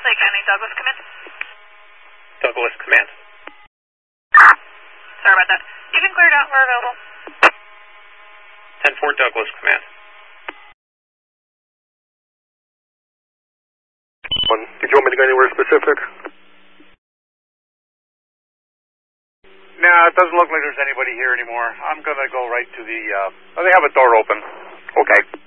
Lake County, Douglas, command. Douglas, command. Sorry about that. You can clear it out. We're available. 10-4 Douglas, command. Did you want me to go anywhere specific? Nah, it doesn't look like there's anybody here anymore. I'm going to go right to the... they have a door open. Okay.